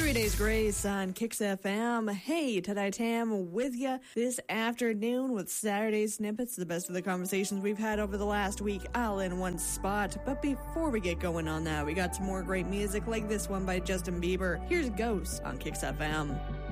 3 Days Grace on Kicks FM. Hey, today Tam with you this afternoon with Saturday Snippets, the best of the conversations we've had over the last week, all in one spot. But before we get going on that, we got some more great music like this one by Justin Bieber. Here's Ghost on Kicks FM.